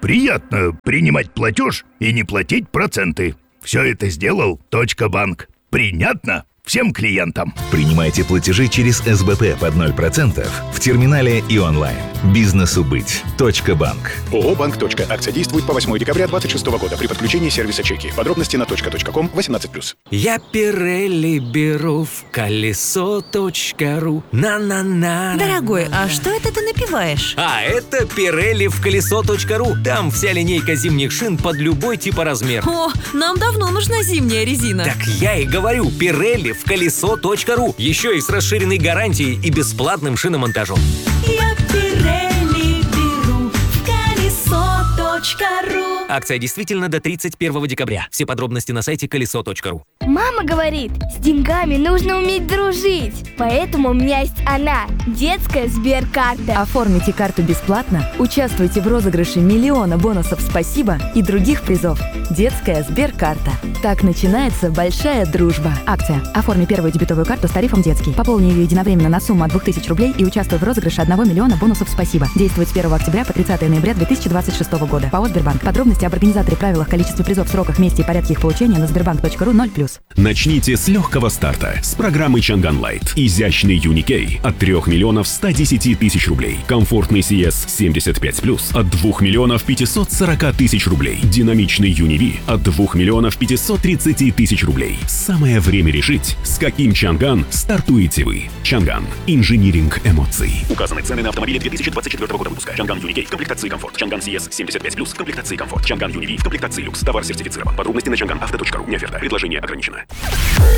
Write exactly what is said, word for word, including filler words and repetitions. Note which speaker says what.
Speaker 1: Приятно принимать платеж и не платить проценты. Все это сделал Точка Банк. Принятно всем клиентам.
Speaker 2: Принимайте платежи через эс бэ пэ под ноль процентов в терминале и онлайн. Бизнесу быть. Точка Банк.
Speaker 3: ООО «Банк. Акция действует по восьмое декабря двадцать шестого года при подключении сервиса чеки. Подробности на точка точка ком восемнадцать плюс.
Speaker 4: Я Пирелли беру в колесо точка ру. На-на-на.
Speaker 5: Дорогой, а что это ты напиваешь?
Speaker 4: А это Пирелли в колесо точка ру. Там вся линейка зимних шин под любой тип и размер.
Speaker 5: О, нам давно нужна зимняя резина.
Speaker 4: Так я и говорю, Пирелли в колесо точка ру. Еще и с расширенной гарантией и бесплатным шиномонтажом.
Speaker 5: Я Пирелли беру в колесо точка ру.
Speaker 4: Акция действительно до тридцать первого декабря. Все подробности на сайте колесо точка ру.
Speaker 6: Мама говорит, с деньгами нужно уметь дружить. Поэтому у меня есть она, детская Сберкарта.
Speaker 7: Оформите карту бесплатно, участвуйте в розыгрыше миллиона бонусов «Спасибо» и других призов. Детская Сберкарта. Так начинается большая дружба. Акция. Оформи первую дебетовую карту с тарифом «Детский». Пополни ее единовременно на сумму от двух тысяч рублей и участвуй в розыгрыше одного миллиона бонусов «Спасибо». Действует с первого октября по тридцатое ноября две тысячи двадцать шестого года. ПАО «Сбербанк». Подробности об организаторе, правилах, количестве призов, сроках, месте и порядке их получения на сбербанк точка ру ноль плюс.
Speaker 8: Начните с легкого старта с программы Чанган Лайт. Изящный Юникей от трёх миллионов ста десяти тысяч рублей. Комфортный си эс семьдесят пять плюс от двух миллионов пятисот сорока тысяч рублей. Динамичный Юниви от двух миллионов пятисот тридцати тысяч рублей. Самое время решить, с каким Чанган стартуете вы. Чанган. Инжиниринг эмоций. Указаны цены на автомобили две тысячи двадцать четвёртого года выпуска. Чанган Юникей в комплектации комфорт. Чанган си эс семьдесят пять плюс в комплектации комфорт. Чанган Юниви в комплектации люкс. Товар сертифицирован. Подробности на чанган авто точка ру. Не оферта. Предложение ограничено.